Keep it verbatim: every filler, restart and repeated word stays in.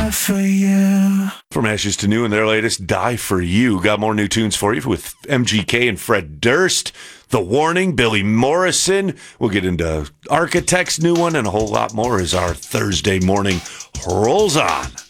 die for you. From Ashes to New and their latest, Die For You. Got more new tunes for you with M G K and Fred Durst. The Warning, Billy Morrison. We'll get into Architect's new one and a whole lot more as our Thursday morning rolls on.